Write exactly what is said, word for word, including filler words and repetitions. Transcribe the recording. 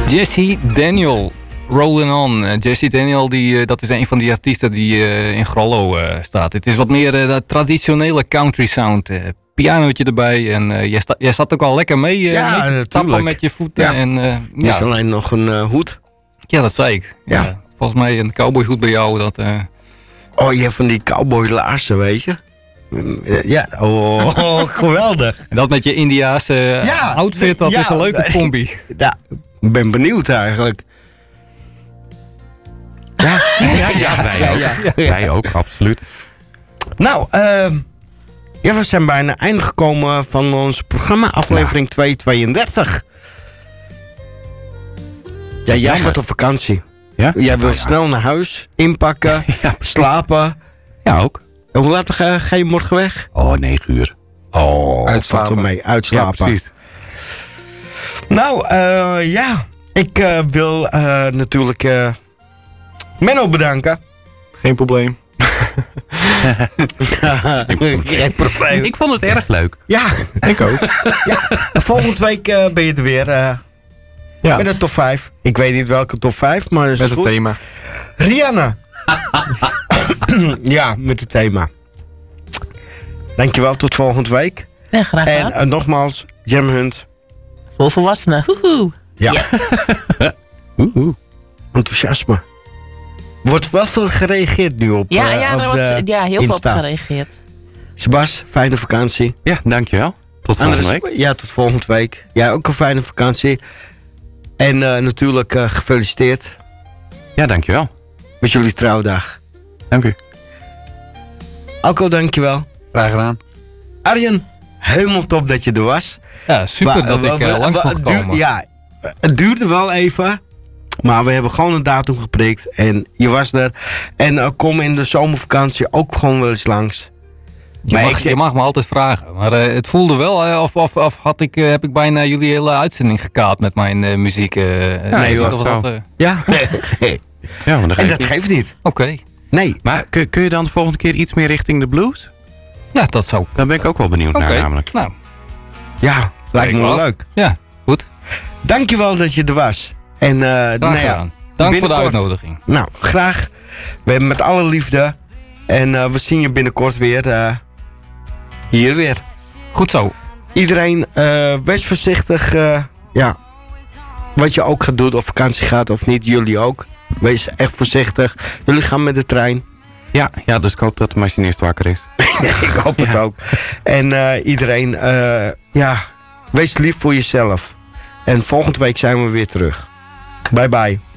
Jesse Daniel, Rollin' On. Uh, Jesse Daniel, die, uh, dat is een van die artiesten die uh, in Grollo uh, staat. Het is wat meer uh, dat traditionele country sound. Uh, pianootje erbij. En uh, jij, sta, jij zat ook al lekker mee. Uh, ja, mee tappen met je voeten. Ja. En, uh, er ja. is alleen nog een uh, hoed. Ja, dat zei ik. Ja. Ja, volgens mij een cowboyhoed bij jou. Dat, uh... Oh, je hebt van die cowboylaarzen, weet je. Ja, oh, oh geweldig. En dat met je Indiaanse ja, outfit, dat ja, is een leuke combi. Ja, ik ben benieuwd eigenlijk. Ja, ja, ja, wij ook. Ja, ja. Wij ook, absoluut. Nou, uh, ja, we zijn bijna einde gekomen van ons programma, aflevering ja. tweehonderdtweeëndertig. Ja, jij gaat op vakantie. Ja? Jij wil oh, ja. snel naar huis, inpakken, ja, slapen. Ja, ook. En hoe laat ga, ga je morgen weg? Oh, negen uur. Oh, uitslapen. We mee, uitslapen. Ja, precies. Nou, uh, ja. Ik uh, wil uh, natuurlijk uh, Menno bedanken. Geen probleem. Geen probleem. Ik vond het erg leuk. Ja, ik ook. Ja, volgende week uh, ben je er weer uh, ja. met de top vijf. Ik weet niet welke top vijf, maar... Met het goed. thema. Rihanna. Ja, met het thema. Dankjewel, tot volgende week. Ja, graag gedaan. En uh, nogmaals, Jam Hunt. Voor volwassenen. Woehoe. Ja. ja. Woehoe. Enthousiasme. Wordt wel veel gereageerd nu op Ja, ja, uh, er op wordt ja, heel Insta. veel op gereageerd. Sebas, fijne vakantie. Ja, dankjewel. Tot volgende Anders, week. Ja, tot volgende week. Jij ook een fijne vakantie. En uh, natuurlijk uh, gefeliciteerd. Ja, dankjewel. Met jullie trouwdag. Dank u. Alco, dankjewel. Graag gedaan. Arjen, helemaal top dat je er was. Ja, super maar, dat uh, ik uh, langs mocht komen. Duur, ja, het duurde wel even. Maar we hebben gewoon een datum geprikt. En je was er. En uh, kom in de zomervakantie ook gewoon wel eens langs. Je mag, ik, je mag me altijd vragen. Maar uh, het voelde wel, uh, of, of, of had ik, uh, heb ik bijna jullie hele uitzending gekaapt met mijn uh, muziek. Uh, ja, nee, hoor. Of, of, uh... Ja, ja maar dat en dat niet. geeft niet. Oké. Okay. Nee. Maar kun, kun je dan de volgende keer iets meer richting de blues? Ja, dat zou. Daar ben ik ook wel benieuwd okay. naar namelijk. Nou. Ja, lijkt me wel leuk. Ja, goed. Dankjewel dat je er was. En, uh, graag nou ja, gedaan. Dank voor de uitnodiging. Nou, graag. We hebben met alle liefde. En uh, we zien je binnenkort weer. Uh, hier weer. Goed zo. Iedereen, uh, wees voorzichtig. Uh, ja. Wat je ook gaat doen, of vakantie gaat of niet. Jullie ook. Wees echt voorzichtig. Jullie gaan met de trein. Ja, ja, dus ik hoop dat de machinist wakker is. Ik hoop ja. het ook. En uh, iedereen, uh, ja, wees lief voor jezelf. En volgende week zijn we weer terug. Bye bye.